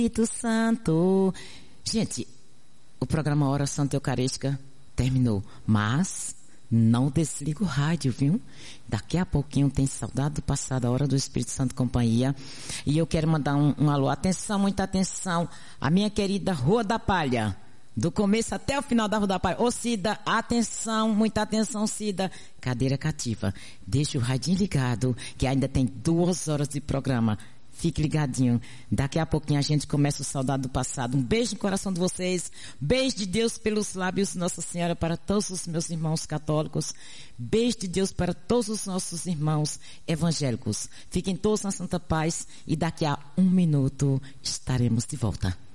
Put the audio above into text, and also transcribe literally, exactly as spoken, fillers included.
Espírito Santo. Gente, o programa Hora Santa Eucarística terminou, mas não desliga o rádio, viu? Daqui a pouquinho tem Saudade do Passado, a Hora do Espírito Santo Companhia. E eu quero mandar um, um alô. Atenção, muita atenção. A minha querida Rua da Palha. Do começo até o final da Rua da Palha. Ô Cida, atenção, muita atenção, Cida. Cadeira cativa. Deixa o radinho ligado, que ainda tem duas horas de programa. Fique ligadinho. Daqui a pouquinho a gente começa o Saudade do Passado. Um beijo no coração de vocês. Beijo de Deus pelos lábios, Nossa Senhora, para todos os meus irmãos católicos. Beijo de Deus para todos os nossos irmãos evangélicos. Fiquem todos na santa paz e daqui a um minuto estaremos de volta.